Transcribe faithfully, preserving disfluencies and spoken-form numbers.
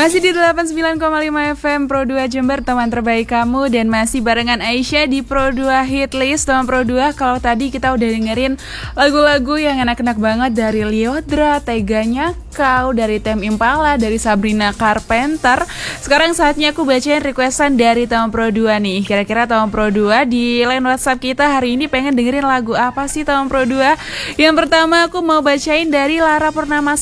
Masih di delapan puluh sembilan koma lima F M Pro dua Jember, teman terbaik kamu. Dan masih barengan Aisyah di Pro dua Hit List. Teman Pro dua, kalau tadi kita udah dengerin lagu-lagu yang enak-enak banget dari Lyodra, Teganya Kau, dari Tame Impala, dari Sabrina Carpenter. Sekarang saatnya aku bacain requestan dari teman Pro dua nih. Kira-kira teman Pro dua di line WhatsApp kita hari ini pengen dengerin lagu apa sih teman Pro dua? Yang pertama aku mau bacain dari Lara Purnama